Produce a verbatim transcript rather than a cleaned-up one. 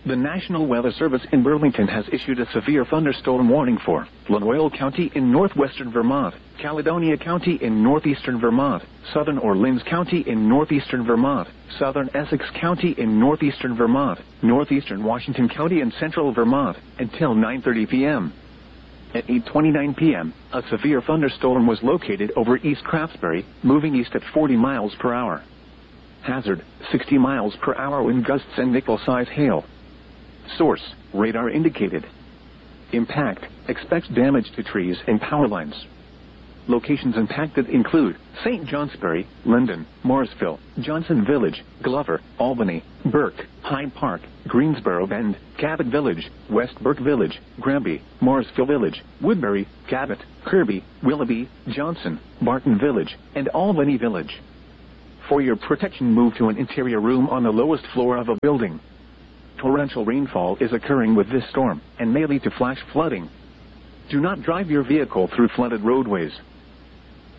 The National Weather Service in Burlington has issued a severe thunderstorm warning for Lamoille County in northwestern Vermont, Caledonia County in northeastern Vermont, southern Orleans County in northeastern Vermont, southern Essex County in northeastern Vermont, northeastern Washington County in central Vermont, until nine thirty p m At eight twenty-nine p m, a severe thunderstorm was located over East Craftsbury, moving east at forty miles per hour. Hazard, sixty miles per hour wind gusts and nickel-size hail. Source, radar indicated. Impact, expects damage to trees and power lines. Locations impacted include Saint Johnsbury, Linden, Morrisville, Johnson Village, Glover, Albany, Burke, Hyde Park, Greensboro Bend, Cabot Village, West Burke Village, Granby, Morrisville Village, Woodbury, Cabot, Kirby, Willoughby, Johnson, Barton Village, and Albany Village. For your protection, move to an interior room on the lowest floor of a building. Torrential rainfall is occurring with this storm and may lead to flash flooding. Do not drive your vehicle through flooded roadways.